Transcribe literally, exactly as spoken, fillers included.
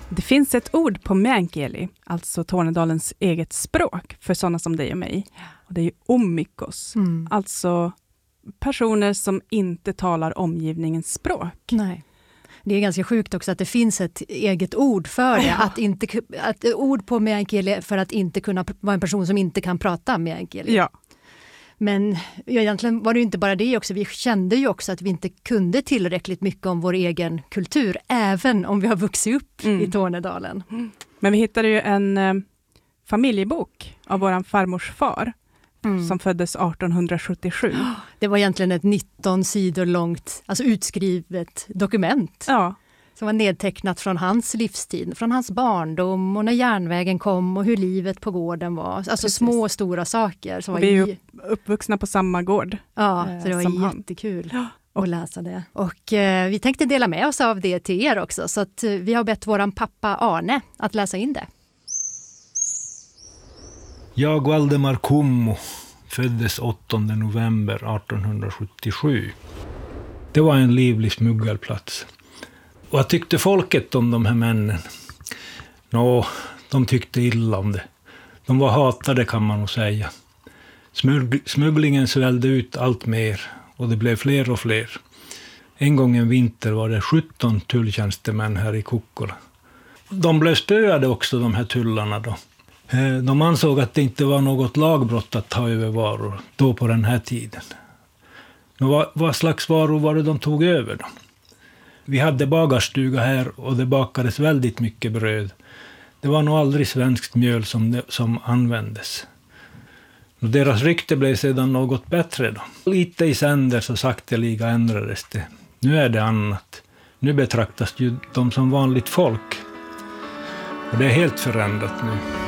Det finns ett ord på meänkieli, alltså Tornedalens eget språk för sådana som dig och mig. Och det är ju ommikos, mm. alltså personer som inte talar omgivningens språk. Nej. Det är ganska sjukt också att det finns ett eget ord för det. Ja. Att inte, att ord på meänkieli för att inte kunna vara en person som inte kan prata meänkieli. Ja. Men ja, egentligen var det ju inte bara det också. Vi kände ju också att vi inte kunde tillräckligt mycket om vår egen kultur, även om vi har vuxit upp mm. i Tornedalen. Mm. Men vi hittade ju en eh, familjebok av våran farmors far mm. som föddes arton sjuttiosju. Det var egentligen ett nitton sidor långt, alltså utskrivet dokument. Ja. Som var nedtecknat från hans livstid, från hans barndom och när järnvägen kom och hur livet på gården var. Alltså Precis. små och stora saker. Som och var vi är ju uppvuxna på samma gård. Ja, eh, så det var jättekul ja. att läsa det. Och eh, vi tänkte dela med oss av det till er också. Så att, eh, vi har bett våran pappa Arne att läsa in det. Jag, Valdemar Kummo, föddes åttonde november arton sjuttiosju. Det var en livlig smuggelplats. Och vad tyckte folket om de här männen? Nå, de tyckte illa om det. De var hatade kan man nog säga. Smugg- smugglingen svällde ut allt mer och det blev fler och fler. En gång en vinter var det sjutton tulltjänstemän här i Kokkola. De blev spöade också, de här tullarna då. De ansåg att det inte var något lagbrott att ta över varor då på den här tiden. Nå, vad, vad slags varor var det de tog över då? Vi hade bagarstuga här och det bakades väldigt mycket bröd. Det var nog aldrig svenskt mjöl som, det, som användes. Och deras rykte blev sedan något bättre då. Lite i sänder så sakteliga ändrades det. Nu är det annat. Nu betraktas ju de som vanligt folk. Och det är helt förändrat nu.